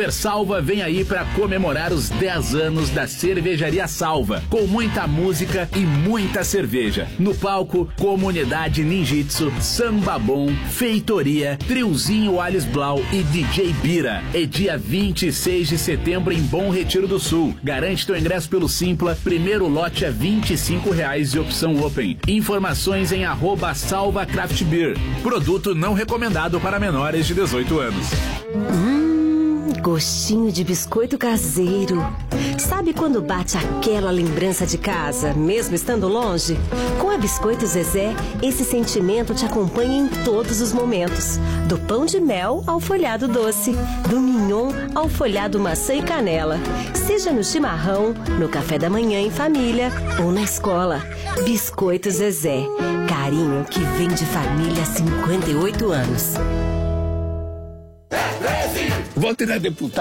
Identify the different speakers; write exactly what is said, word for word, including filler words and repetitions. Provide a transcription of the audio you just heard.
Speaker 1: Salva vem aí para comemorar os dez anos da Cervejaria Salva, com muita música e muita cerveja. No palco, Comunidade Ninjitsu, Samba Bom, Feitoria, Triozinho Alice Blau e D J Bira. É dia vinte e seis de setembro em Bom Retiro do Sul. Garante teu ingresso pelo Simpla. Primeiro lote é vinte e cinco reais de opção Open. Informações em arroba Salva Craft Beer. Produto não recomendado para menores de dezoito anos.
Speaker 2: Hum. Gostinho de biscoito caseiro. Sabe quando bate aquela lembrança de casa, mesmo estando longe? Com a Biscoito Zezé, esse sentimento te acompanha em todos os momentos. Do pão de mel ao folhado doce, do mignon ao folhado maçã e canela. Seja no chimarrão, no café da manhã em família ou na escola. Biscoito Zezé. Carinho que vem de família há cinquenta e oito anos.
Speaker 3: Volte na deputada.